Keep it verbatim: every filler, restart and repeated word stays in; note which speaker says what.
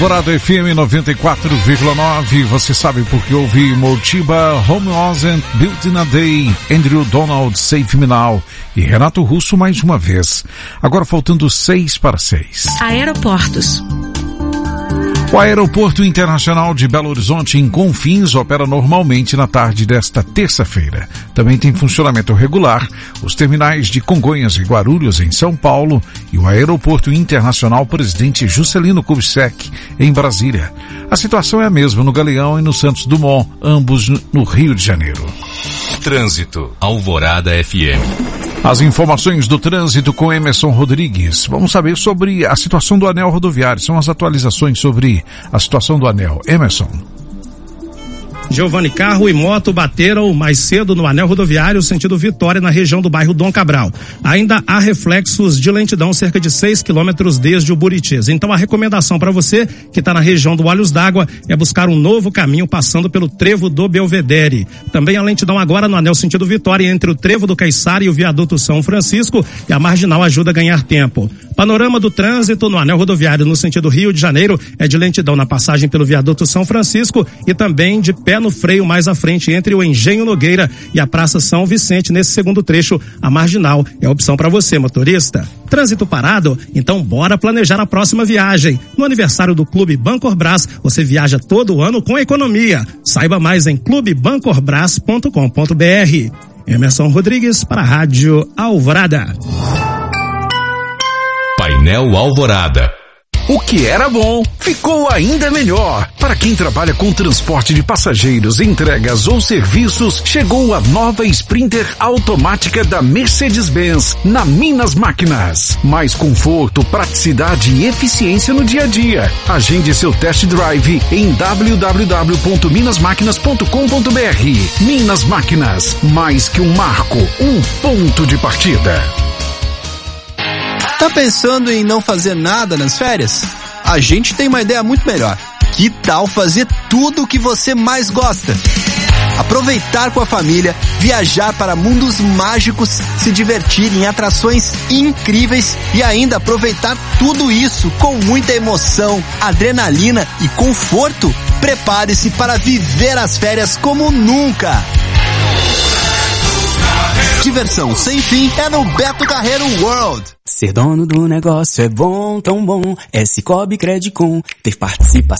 Speaker 1: Alvorada F M noventa e quatro vírgula nove, você sabe porque ouvi Mortiba, Home Wasn't Built in a Day, Andrew Donald, Save Me Now e Renato Russo mais uma vez. Agora faltando seis para seis.
Speaker 2: Aeroportos.
Speaker 1: O Aeroporto Internacional de Belo Horizonte, em Confins, opera normalmente na tarde desta terça-feira. Também tem funcionamento regular os terminais de Congonhas e Guarulhos, em São Paulo, e o Aeroporto Internacional Presidente Juscelino Kubitschek, em Brasília. A situação é a mesma no Galeão e no Santos Dumont, ambos no Rio de Janeiro.
Speaker 3: Trânsito, Alvorada F M.
Speaker 1: As informações do trânsito com Emerson Rodrigues. Vamos saber sobre a situação do anel rodoviário. São as atualizações sobre a situação do anel. Emerson.
Speaker 4: Giovanni, carro e moto bateram mais cedo no anel rodoviário sentido Vitória, na região do bairro Dom Cabral. Ainda há reflexos de lentidão cerca de seis quilômetros desde o Buritis. Então a recomendação para você que está na região do Olhos d'Água é buscar um novo caminho passando pelo trevo do Belvedere. Também a lentidão agora no anel sentido Vitória entre o trevo do Caiçara e o viaduto São Francisco, e a marginal ajuda a ganhar tempo. Panorama do trânsito no anel rodoviário no sentido Rio de Janeiro é de lentidão na passagem pelo viaduto São Francisco e também de pé no freio mais à frente entre o Engenho Nogueira e a Praça São Vicente. Nesse segundo trecho, a marginal é a opção para você, motorista. Trânsito parado? Então bora planejar a próxima viagem. No aniversário do Clube Bancorbras, você viaja todo ano com economia. Saiba mais em clube bancorbras ponto com ponto b r. Emerson Rodrigues para a Rádio Alvorada.
Speaker 3: Painel Alvorada.
Speaker 5: O que era bom ficou ainda melhor. Para quem trabalha com transporte de passageiros, entregas ou serviços, chegou a nova Sprinter automática da Mercedes-Benz na Minas Máquinas. Mais conforto, praticidade e eficiência no dia a dia. Agende seu test drive em w w w ponto minas máquinas ponto com ponto b r. Minas Máquinas, mais que um marco, um ponto de partida.
Speaker 6: Tá pensando em não fazer nada nas férias? A gente tem uma ideia muito melhor. Que tal fazer tudo o que você mais gosta? Aproveitar com a família, viajar para mundos mágicos, se divertir em atrações incríveis e ainda aproveitar tudo isso com muita emoção, adrenalina e conforto? Prepare-se para viver as férias como nunca! Diversão sem fim é no Beto Carreiro World.
Speaker 7: Ser dono do negócio é bom, tão bom. É Cicobi Credicom. Ter participação